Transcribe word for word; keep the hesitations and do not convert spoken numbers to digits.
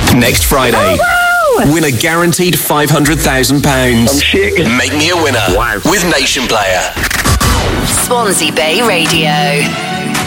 Next Friday. Oh, wow. Win a guaranteed five hundred thousand pounds. I'm shaking. Make me a winner. Wow. With Nation Player. Swansea Bay Radio.